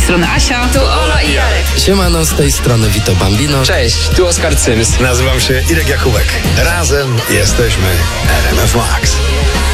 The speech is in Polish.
strony Asia. Tu Olo i Jarek. Siemano, z tej strony Vito Bambino. Cześć, tu Oskar Cyms. Nazywam się Irek Jakubek. Razem jesteśmy RMF Max.